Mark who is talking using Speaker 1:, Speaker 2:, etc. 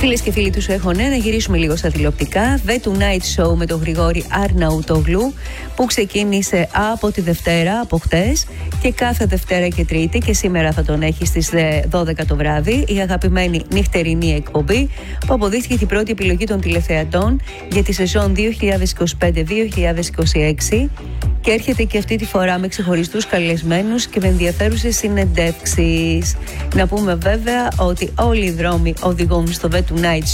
Speaker 1: Φίλες και φίλοι του Έχονε, να γυρίσουμε λίγο στα τηλεοπτικά. The Tonight Show με τον Γρηγόρη Αρναουτόγλου, που ξεκίνησε από τη Δευτέρα, από χτες, και κάθε Δευτέρα και Τρίτη, και σήμερα θα τον έχει στις 12 το βράδυ, η αγαπημένη νυχτερινή εκπομπή που αποδείχθηκε την πρώτη επιλογή των τηλεθεατών για τη σεζόν 2025-2026. Και έρχεται και αυτή τη φορά με ξεχωριστούς καλεσμένους και με ενδιαφέρουσες συνεντεύξεις. Να πούμε βέβαια ότι όλοι οι δρόμοι οδηγούν στο The Tonight